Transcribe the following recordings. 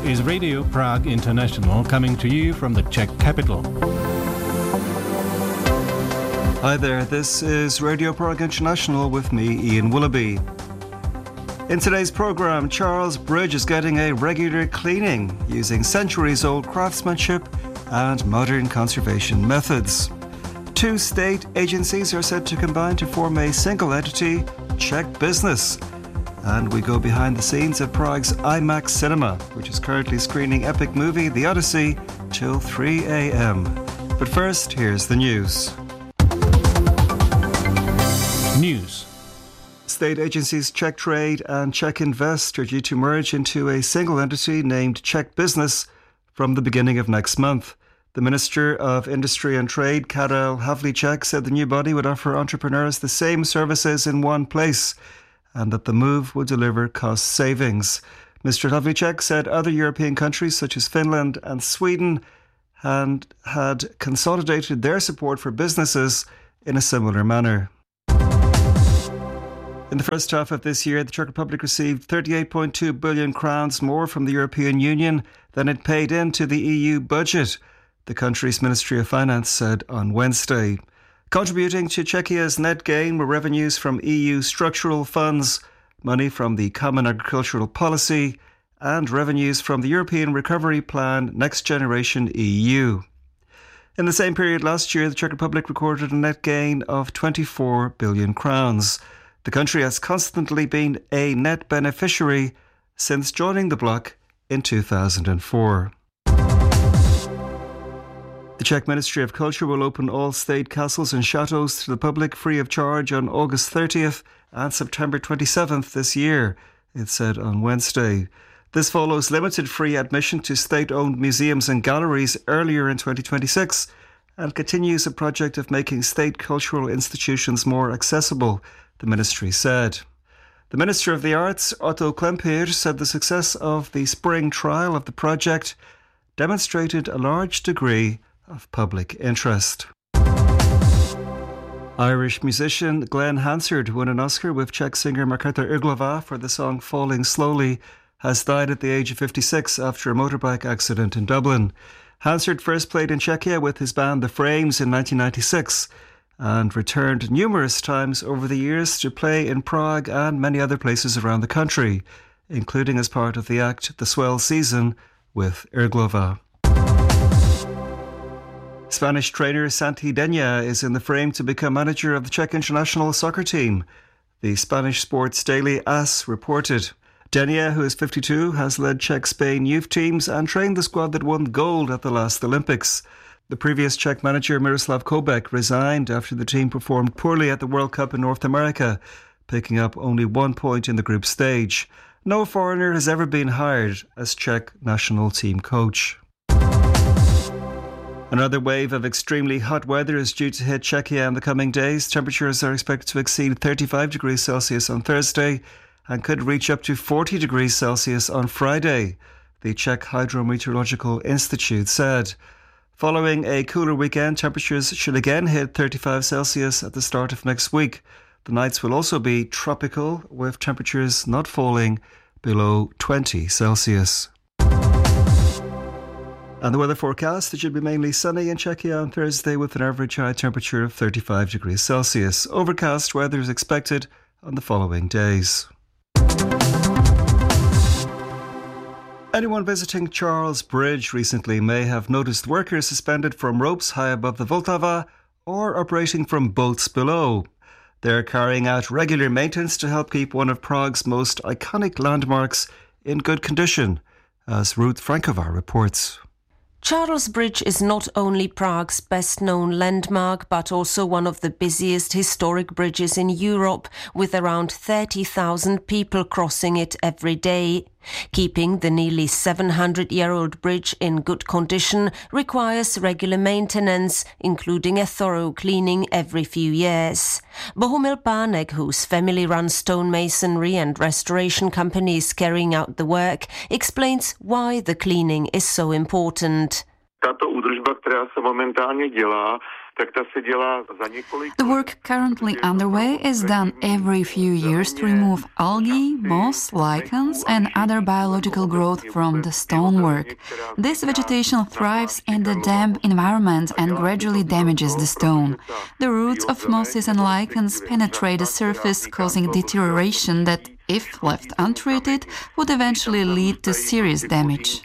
is Radio Prague International, coming to you from the Czech capital. Hi there, this is Radio Prague International with me, Ian Willoughby. In today's programme, Charles Bridge is getting a regular cleaning using centuries-old craftsmanship and modern conservation methods. 2 state agencies are set to combine to form a single entity, Czech Business. And we go behind the scenes at Prague's IMAX Cinema, which is currently screening epic movie The Odyssey till 3 a.m. But first, here's the news. News. State agencies Czech Trade and Czech Invest are due to merge into a single entity named Czech Business from the beginning of next month. The Minister of Industry and Trade, Karel Havlíček, said the new body would offer entrepreneurs the same services in one place and that the move would deliver cost savings. Mr. Havlíček said other European countries such as Finland and Sweden had consolidated their support for businesses in a similar manner. In the first half of this year, the Czech Republic received 38.2 billion crowns more from the European Union than it paid into the EU budget, the country's Ministry of Finance said on Wednesday. Contributing to Czechia's net gain were revenues from EU structural funds, money from the Common Agricultural Policy, and revenues from the European Recovery Plan Next Generation EU. In the same period last year, the Czech Republic recorded a net gain of 24 billion crowns. The country has constantly been a net beneficiary since joining the bloc in 2004. The Czech Ministry of Culture will open all state castles and chateaux to the public free of charge on August 30th and September 27th this year, it said on Wednesday. This follows limited free admission to state-owned museums and galleries earlier in 2026 and continues a project of making state cultural institutions more accessible, the ministry said. The Minister of the Arts, Otto Klempeer, said the success of the spring trial of the project demonstrated a large degree of public interest. Irish musician Glenn Hansard won an Oscar with Czech singer Markéta Irglová for the song Falling Slowly, has died at the age of 56 after a motorbike accident in Dublin. Hansard first played in Czechia with his band The Frames in 1996 and returned numerous times over the years to play in Prague and many other places around the country, including as part of the act The Swell Season with Irglová. Spanish trainer Santi Denia is in the frame to become manager of the Czech international soccer team, the Spanish sports daily AS reported. Denia, who is 52, has led Czech-Spain youth teams and trained the squad that won gold at the last Olympics. The previous Czech manager Miroslav Koubek resigned after the team performed poorly at the World Cup in North America, picking up only 1 point in the group stage. No foreigner has ever been hired as Czech national team coach. Another wave of extremely hot weather is due to hit Czechia in the coming days. Temperatures are expected to exceed 35 degrees Celsius on Thursday and could reach up to 40 degrees Celsius on Friday, the Czech Hydrometeorological Institute said. Following a cooler weekend, temperatures should again hit 35 Celsius at the start of next week. The nights will also be tropical, with temperatures not falling below 20 Celsius. And the weather forecast, it should be mainly sunny in Czechia on Thursday with an average high temperature of 35 degrees Celsius. Overcast weather is expected on the following days. Anyone visiting Charles Bridge recently may have noticed workers suspended from ropes high above the Vltava or operating from boats below. They're carrying out regular maintenance to help keep one of Prague's most iconic landmarks in good condition, as Ruth Frankova reports. Charles Bridge is not only Prague's best-known landmark, but also one of the busiest historic bridges in Europe, with around 30,000 people crossing it every day. Keeping the nearly 700-year-old bridge in good condition requires regular maintenance, including a thorough cleaning every few years. Bohumil Pánek, whose family runs stonemasonry and restoration companies carrying out the work, explains why the cleaning is so important. Tato údržba, která se momentálně dělá, The work currently underway is done every few years to remove algae, moss, lichens and other biological growth from the stonework. This vegetation thrives in the damp environment and gradually damages the stone. The roots of mosses and lichens penetrate the surface, causing deterioration that, if left untreated, would eventually lead to serious damage.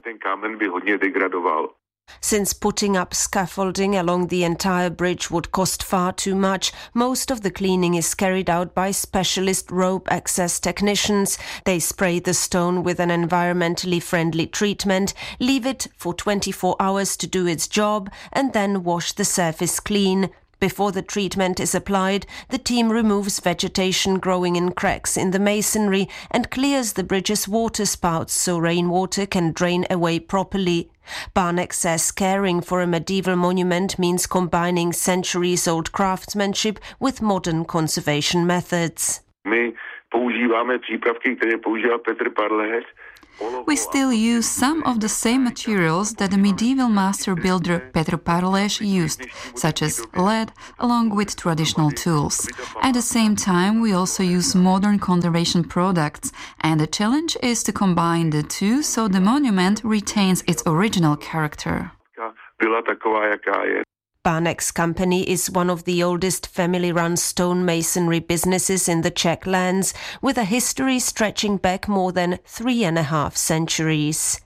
Since putting up scaffolding along the entire bridge would cost far too much, most of the cleaning is carried out by specialist rope access technicians. They spray the stone with an environmentally friendly treatment, leave it for 24 hours to do its job, and then wash the surface clean. Before the treatment is applied, the team removes vegetation growing in cracks in the masonry and clears the bridge's water spouts so rainwater can drain away properly. Barnek says caring for a medieval monument means combining centuries-old craftsmanship with modern conservation methods. We still use some of the same materials that the medieval master builder Petr Parles used, such as lead, along with traditional tools. At the same time, we also use modern conservation products, and the challenge is to combine the two so the monument retains its original character. Barnek's company is one of the oldest family-run stonemasonry businesses in the Czech lands, with a history stretching back more than 3.5 centuries.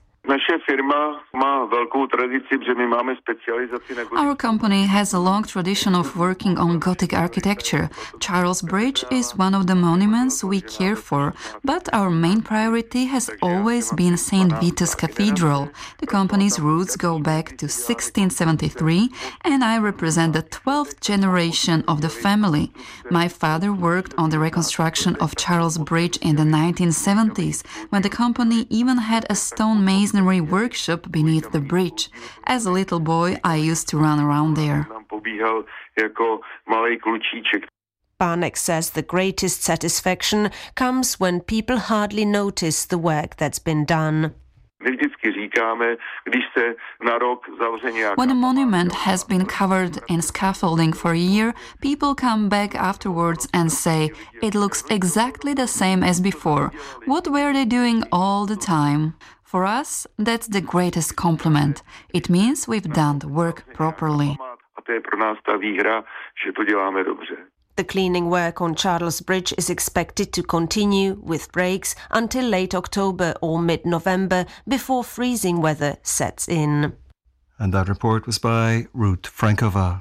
Our company has a long tradition of working on Gothic architecture. Charles Bridge is one of the monuments we care for, but our main priority has always been St. Vitus Cathedral. The company's roots go back to 1673, and I represent the 12th generation of the family. My father worked on the reconstruction of Charles Bridge in the 1970s, when the company even had a stone masonry workshop beneath the bridge. As a little boy, I used to run around there. Barnek says the greatest satisfaction comes when people hardly notice the work that's been done. When a monument has been covered in scaffolding for a year, people come back afterwards and say, "It looks exactly the same as before. What were they doing all the time?" For us, that's the greatest compliment. It means we've done the work properly. The cleaning work on Charles Bridge is expected to continue, with breaks, until late October or mid-November, before freezing weather sets in. And that report was by Ruth Frankova.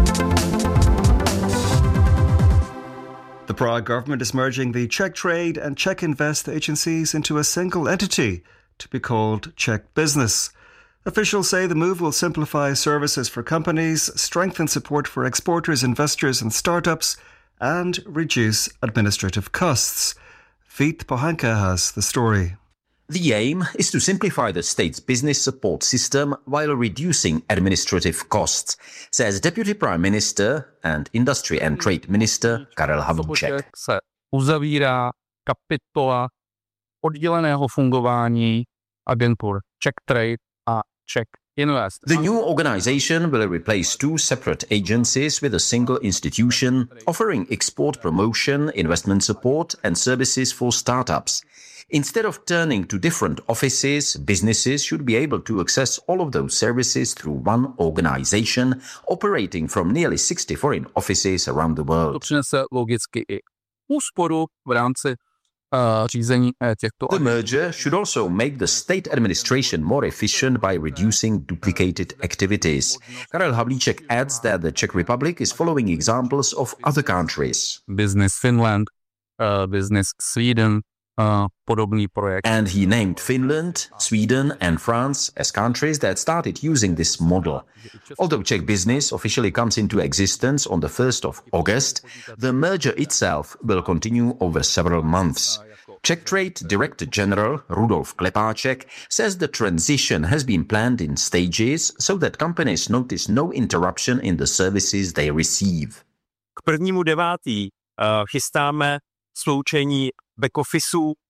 The Prague government is merging the Czech Trade and Czech Invest agencies into a single entity to be called Czech Business. Officials say the move will simplify services for companies, strengthen support for exporters, investors and startups, and reduce administrative costs. Vít Pohanka has the story. The aim is to simplify the state's business support system while reducing administrative costs, says Deputy Prime Minister and Industry and Trade Minister Karel Havlíček. Se uzavírá kapitola odděleného fungování agentur Czech Trade a Czech Invest. The new organization will replace two separate agencies with a single institution, offering export promotion, investment support and services for startups. Instead of turning to different offices, businesses should be able to access all of those services through one organization operating from nearly 60 foreign offices around the world. To přinese logicky i úsporu v rámci řízení těchto. The merger should also make the state administration more efficient by reducing duplicated activities. Karel Havlíček adds that the Czech Republic is following examples of other countries. Business Finland, Business Sweden, podobný projekt. And he named Finland, Sweden and France as countries that started using this model. Although Czech Business officially comes into existence on the 1st of August, the merger itself will continue over several months. Czech Trade Director General Rudolf Klepáček says the transition has been planned in stages so that companies notice no interruption in the services they receive. K 1.9. Chystáme sloučení back-officeů.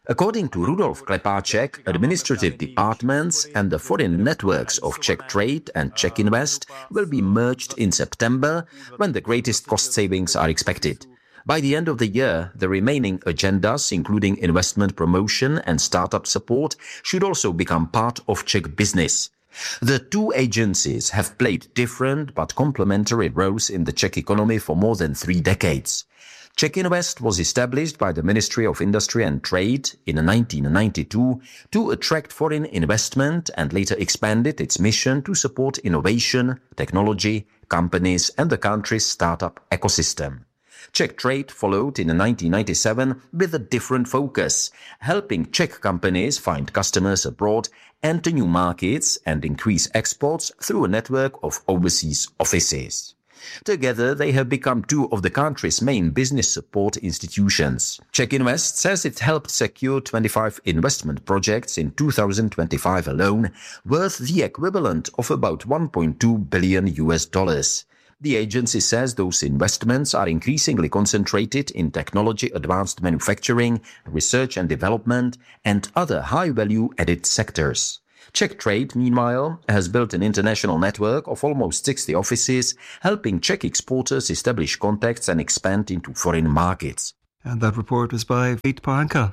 According to Rudolf Klepáček, administrative departments and the foreign networks of Czech Trade and Czech Invest will be merged in September, when the greatest cost savings are expected. By the end of the year, the remaining agendas, including investment promotion and startup support, should also become part of Czech business. The two agencies have played different but complementary roles in the Czech economy for more than 3 decades. Czech Invest was established by the Ministry of Industry and Trade in 1992 to attract foreign investment and later expanded its mission to support innovation, technology, companies and the country's startup ecosystem. Czech Trade followed in 1997 with a different focus, helping Czech companies find customers abroad, enter new markets and increase exports through a network of overseas offices. Together, they have become two of the country's main business support institutions. Czech Invest says it helped secure 25 investment projects in 2025 alone, worth the equivalent of about $1.2 billion. The agency says those investments are increasingly concentrated in technology, advanced manufacturing, research and development, and other high-value added sectors. Czech Trade, meanwhile, has built an international network of almost 60 offices, helping Czech exporters establish contacts and expand into foreign markets. And that report was by Vít Pohanka.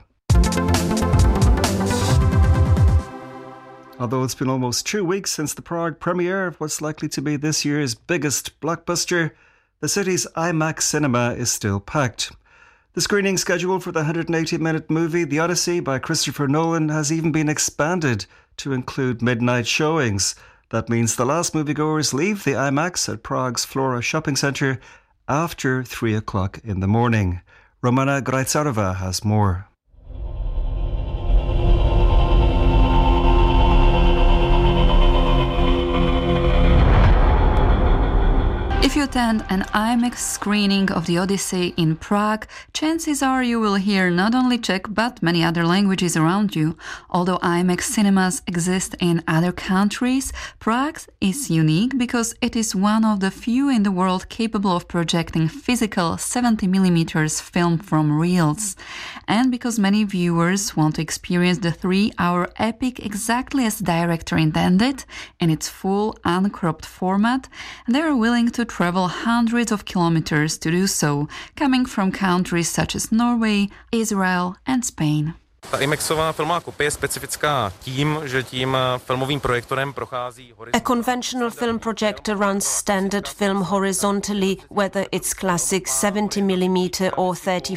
Although it's been almost 2 weeks since the Prague premiere of what's likely to be this year's biggest blockbuster, the city's IMAX cinema is still packed. The screening schedule for the 180-minute movie The Odyssey by Christopher Nolan has even been expanded to include midnight showings. That means the last moviegoers leave the IMAX at Prague's Flora shopping centre after 3 o'clock in the morning. Romana Grajcarova has more. If you attend an IMAX screening of The Odyssey in Prague, chances are you will hear not only Czech but many other languages around you. Although IMAX cinemas exist in other countries, Prague is unique because it is one of the few in the world capable of projecting physical 70mm film from reels. And because many viewers want to experience the 3-hour epic exactly as the director intended, in its full uncropped format, they are willing to travel hundreds of kilometers to do so, coming from countries such as Norway, Israel and Spain. Ta IMAXová filmová kopie je specifická tím, že tím filmovým projektorem prochází A conventional film projector runs standard film horizontally, whether it's classic 70mm or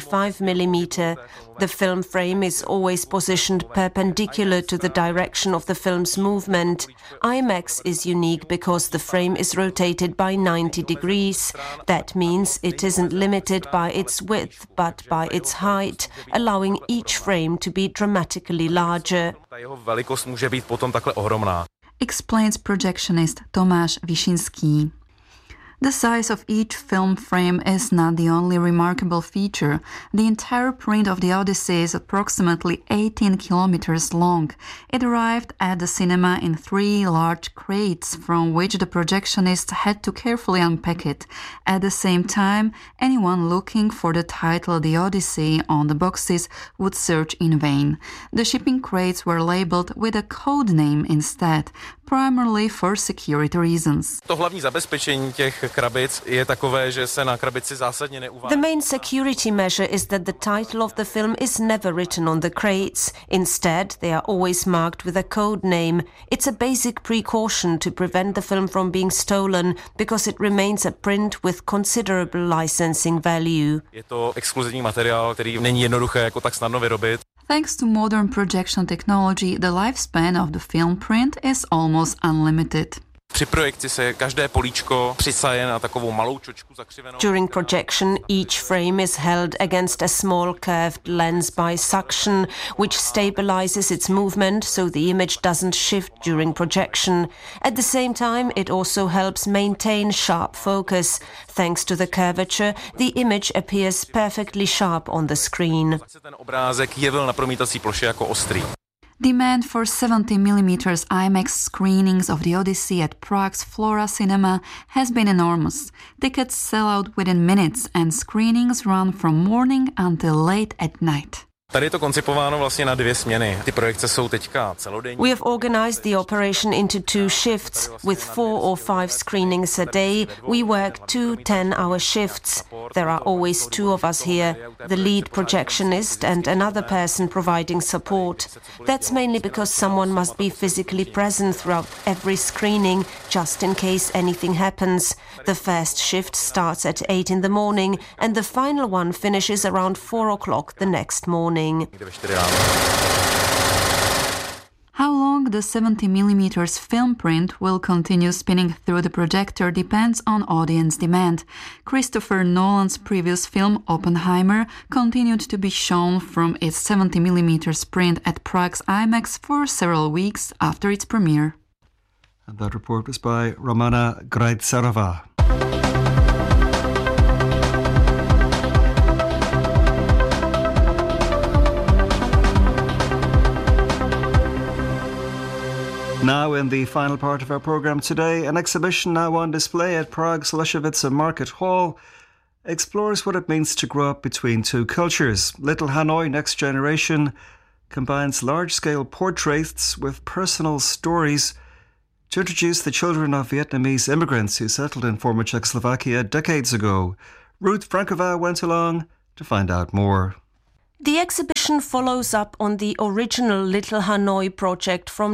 35mm. The film frame is always positioned perpendicular to the direction of the film's movement. IMAX is unique because the frame is rotated by 90 degrees. That means it isn't limited by its width, but by its height, allowing each frame to be dramatically larger. Ta jeho velikost může být potom takhle ohromná. Explains projectionist Tomáš Višinský. The size of each film frame is not the only remarkable feature. The entire print of The Odyssey is approximately 18 kilometers long. It arrived at the cinema in 3 large crates from which the projectionists had to carefully unpack it. At the same time, anyone looking for the title The Odyssey on the boxes would search in vain. The shipping crates were labeled with a code name instead, primarily for security reasons. To hlavní zabezpečení těch krabic je takové, že se na krabici zásadně neuvádí. The main security measure is that the title of the film is never written on the crates. Instead, they are always marked with a code name. It's a basic precaution to prevent the film from being stolen because it remains a print with considerable licensing value. Je to exkluzivní materiál, který není jednoduché jako tak snadno vyrobit. Thanks to modern projection technology, the lifespan of the film print is almost unlimited. Při projekci se každé políčko přisaje na takovou malou čočku zakřivenou. During projection, each frame is held against a small curved lens by suction, which stabilizes its movement so the image doesn't shift during projection. At the same time, it also helps maintain sharp focus. Thanks to the curvature, the image appears perfectly sharp on the screen. Ten obrázek jevil na promítací ploše jako ostrý. Demand for 70mm IMAX screenings of The Odyssey at Prague's Flora Cinema has been enormous. Tickets sell out within minutes and screenings run from morning until late at night. Tady je to koncipováno vlastně na 2 směny. Ty projekce jsou teďka celodenní. We have organized the operation into 2 shifts. With 4 or 5 screenings a day, we work 2 10-hour shifts. There are always 2 of us here, the lead projectionist and another person providing support. That's mainly because someone must be physically present throughout every screening, just in case anything happens. The first shift starts at 8 in the morning and the final one finishes around 4 o'clock the next morning. How long the 70mm film print will continue spinning through the projector depends on audience demand. Christopher Nolan's previous film, Oppenheimer, continued to be shown from its 70mm print at Prague's IMAX for several weeks after its premiere. And that report was by Romana Grajcarova. Now in the final part of our programme today, an exhibition now on display at Prague's Leshovice Market Hall explores what it means to grow up between 2 cultures. Little Hanoi Next Generation combines large-scale portraits with personal stories to introduce the children of Vietnamese immigrants who settled in former Czechoslovakia decades ago. Ruth Frankova went along to find out more. The exhibition follows up on the original Little Hanoi project from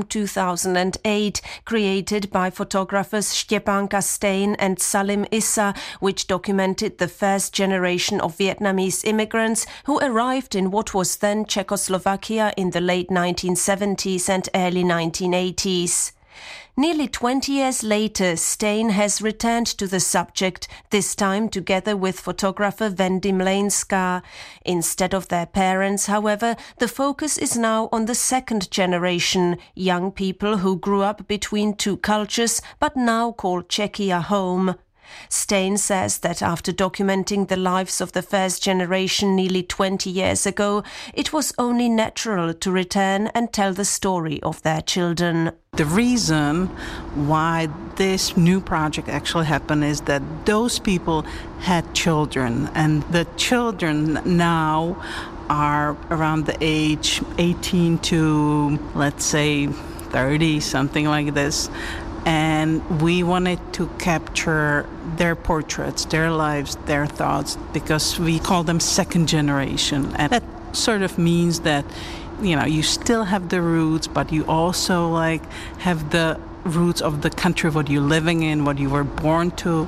2008, created by photographers Stepanka Stein and Salim Issa, which documented the first generation of Vietnamese immigrants who arrived in what was then Czechoslovakia in the late 1970s and early 1980s. Nearly 20 years later, Stein has returned to the subject, this time together with photographer Wendy Mlejnska. Instead of their parents, however, the focus is now on the second generation, young people who grew up between 2 cultures but now call Czechia home. Stein says that after documenting the lives of the first generation nearly 20 years ago, it was only natural to return and tell the story of their children. The reason why this new project actually happened is that those people had children, and the children now are around the age 18 to, let's say, 30, something like this. And we wanted to capture their portraits, their lives, their thoughts, because we call them second generation. And that sort of means that, you know, you still have the roots, but you also have the roots of the country, what you're living in, what you were born to.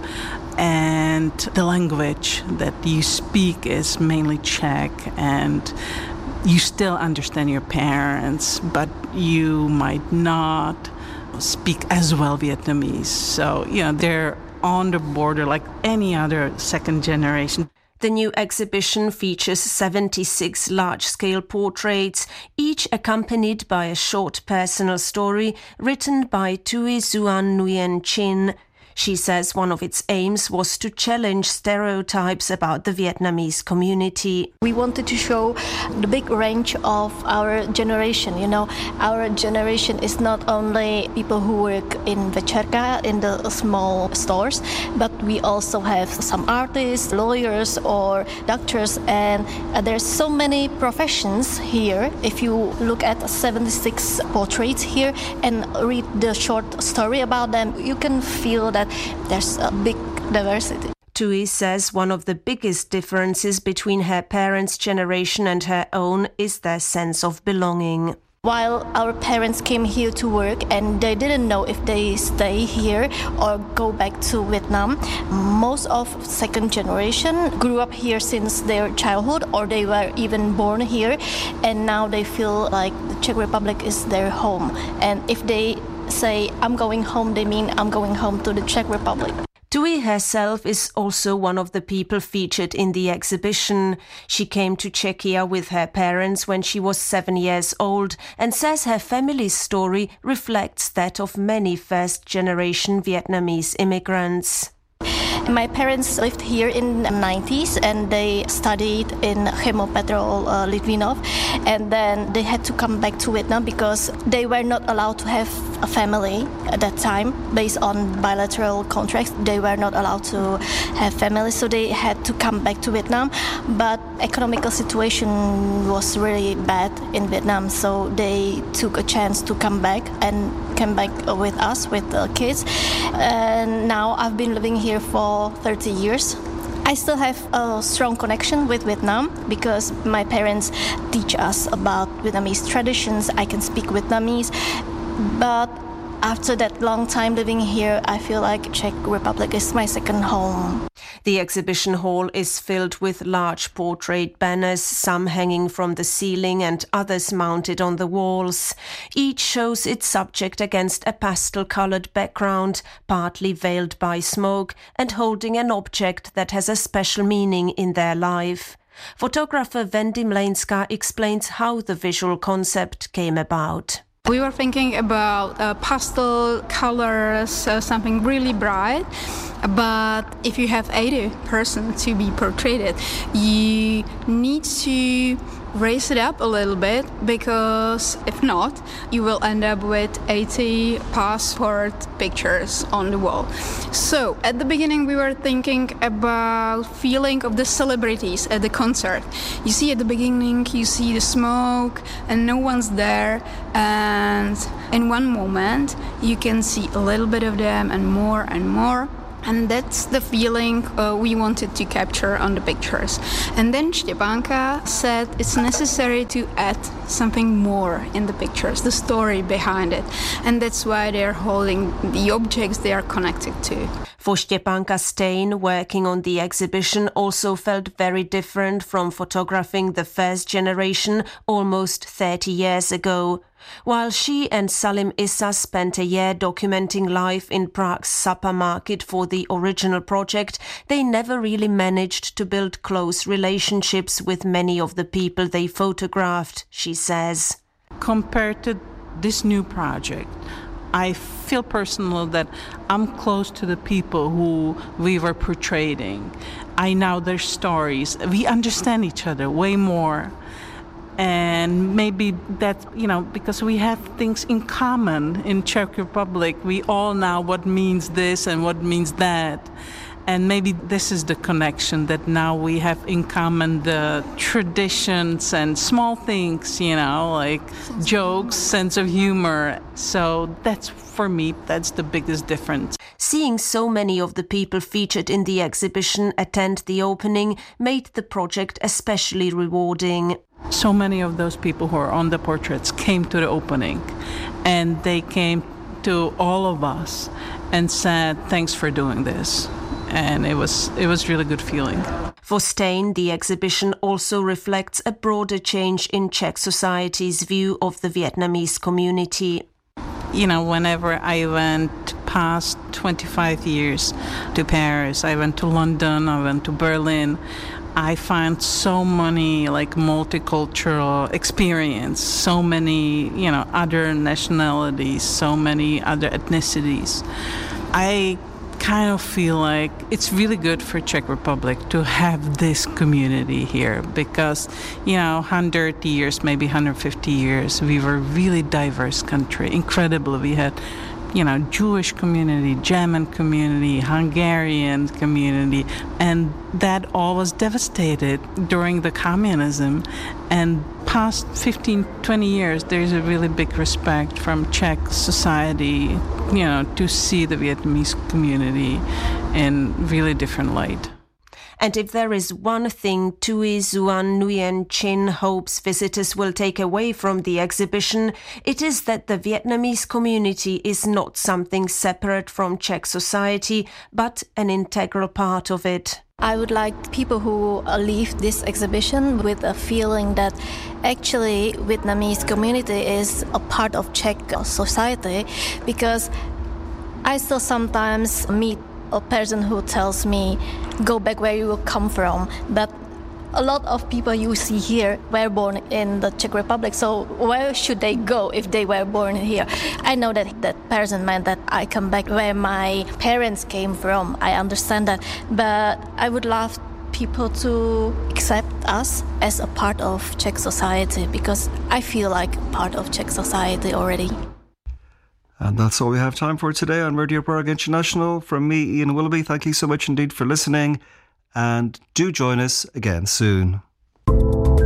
And the language that you speak is mainly Czech, and you still understand your parents, but you might not speak as well Vietnamese. So, you know, they're on the border like any other second generation. The new exhibition features 76 large-scale portraits, each accompanied by a short personal story written by Tui Xuan Nguyen Chin. She says one of its aims was to challenge stereotypes about the Vietnamese community. We wanted to show the big range of our generation. You know, our generation is not only people who work in večerka, in the small stores, but we also have some artists, lawyers or doctors, and there's so many professions here. If you look at 76 portraits here and read the short story about them, you can feel that there's a big diversity. Tui says one of the biggest differences between her parents' generation and her own is their sense of belonging. While our parents came here to work and they didn't know if they stay here or go back to Vietnam, most of second generation grew up here since their childhood, or they were even born here, and now they feel like the Czech Republic is their home. And if they say, I'm going home, they mean I'm going home to the Czech Republic. Tui herself is also one of the people featured in the exhibition. She came to Czechia with her parents when she was 7 years old and says her family's story reflects that of many first-generation Vietnamese immigrants. My parents lived here in the 90s and they studied in Chemopetro Litvinov, and then they had to come back to Vietnam because they were not allowed to have a family at that time. Based on bilateral contracts, they were not allowed to have families, so they had to come back to Vietnam. But economical situation was really bad in Vietnam, so they took a chance to come back and came back with us, with the kids. And now I've been living here for 30 years. I still have a strong connection with Vietnam because my parents teach us about Vietnamese traditions. I can speak Vietnamese, but after that long time living here, I feel like Czech Republic is my second home. The exhibition hall is filled with large portrait banners, some hanging from the ceiling and others mounted on the walls. Each shows its subject against a pastel-coloured background, partly veiled by smoke, and holding an object that has a special meaning in their life. Photographer Wendy Mlejnska explains how the visual concept came about. We were thinking about pastel colors, something really bright. But if you have 80 persons to be portrayed, you need to raise it up a little bit, because if not, you will end up with 80 passport pictures on the wall. So at the beginning we were thinking about feeling of the celebrities at the concert. You see at the beginning, you see the smoke and no one's there, and in one moment you can see a little bit of them and more and more. And that's the feeling we wanted to capture on the pictures. And then Štěpánka said it's necessary to add something more in the pictures, the story behind it. And that's why they're holding the objects they are connected to. For Štěpánka, Stein, working on the exhibition also felt very different from photographing the first generation almost 30 years ago. While she and Salim Issa spent a year documenting life in Prague's supper market for the original project, they never really managed to build close relationships with many of the people they photographed, she says. Compared to this new project, I feel personally that I'm close to the people who we were portraying. I know their stories. We understand each other way more. And maybe that's, because we have things in common in Czech Republic. We all know what means this and what means that. And maybe this is the connection that now we have in common, the traditions and small things, like jokes, sense of humor. So that's, for me, that's the biggest difference. Seeing so many of the people featured in the exhibition attend the opening made the project especially rewarding. So many of those people who are on the portraits came to the opening, and they came to all of us and said, thanks for doing this. And it was really good feeling. For Stein, the exhibition also reflects a broader change in Czech society's view of the Vietnamese community. Whenever I went past 25 years to Paris, I went to London, I went to Berlin, I find so many multicultural experience, so many, other nationalities, so many other ethnicities. I kind of feel like it's really good for Czech Republic to have this community here because, 100 years, maybe 150 years, we were a really diverse country, incredible. We had, Jewish community, German community, Hungarian community, and that all was devastated during the communism. And past 15, 20 years, there's a really big respect from Czech society, to see the Vietnamese community in really different light. And if there is one thing Thuy Xuan Nguyen Chin hopes visitors will take away from the exhibition, it is that the Vietnamese community is not something separate from Czech society, but an integral part of it. I would like people who leave this exhibition with a feeling that actually Vietnamese community is a part of Czech society, because I still sometimes meet a person who tells me, go back where you come from. But a lot of people you see here were born in the Czech Republic, so where should they go if they were born here? I know that that person meant that I come back where my parents came from. I understand that, but I would love people to accept us as a part of Czech society, because I feel like part of Czech society already. And that's all we have time for today on Radio Prague International. From me, Ian Willoughby, thank you so much indeed for listening, and do join us again soon.